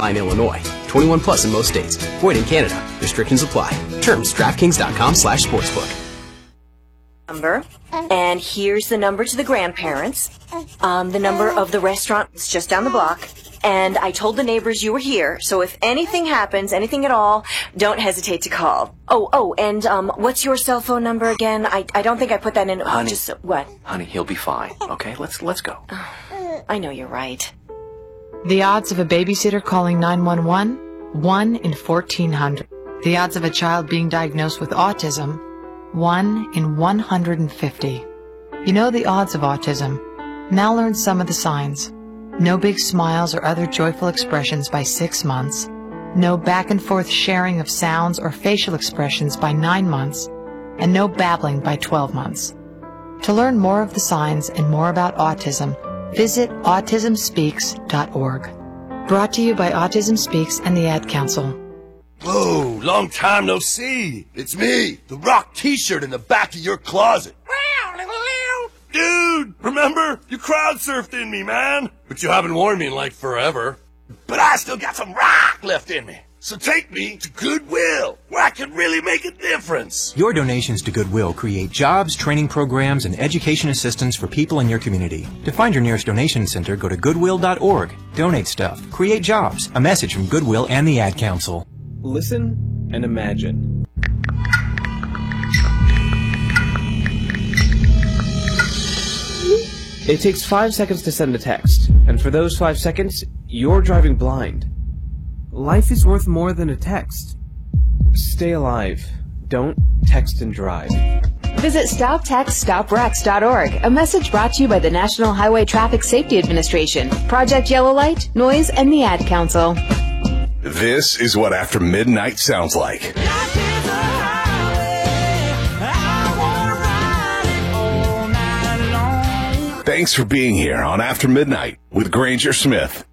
apply in Illinois. 21 plus in most states. Void in Canada. Restrictions apply. Terms, DraftKings.com/sportsbook. Number, and here's the number to the grandparents. The number of the restaurant is just down the block. And I told the neighbors you were here, so if anything happens, anything at all, don't hesitate to call. And what's your cell phone number again? I don't think I put that in. Honey. What? Honey, he'll be fine. Okay, let's go. I know you're right. The odds of a babysitter calling 911? 1 in 1,400. The odds of a child being diagnosed with autism? 1 in 150. You know the odds of autism. Now learn some of the signs. No big smiles or other joyful expressions by 6 months. No back and forth sharing of sounds or facial expressions by 9 months. And no babbling by 12 months. To learn more of the signs and more about autism, visit autismspeaks.org. Brought to you by Autism Speaks and the Ad Council. Whoa, long time no see. It's me, the Rock t-shirt in the back of your closet. Dude, remember? You crowd surfed in me, man. But you haven't worn me in like forever. But I still got some rock left in me. So take me to Goodwill, where I can really make a difference. Your donations to Goodwill create jobs, training programs, and education assistance for people in your community. To find your nearest donation center, go to goodwill.org. Donate stuff. Create jobs. A message from Goodwill and the Ad Council. Listen and imagine. It takes 5 seconds to send a text, and for those 5 seconds, you're driving blind. Life is worth more than a text. Stay alive. Don't text and drive. Visit StopTextStopWrecks.org, a message brought to you by the National Highway Traffic Safety Administration, Project Yellow Light, Noise, and the Ad Council. This is what After Midnight sounds like. Thanks for being here on After Midnight with Granger Smith.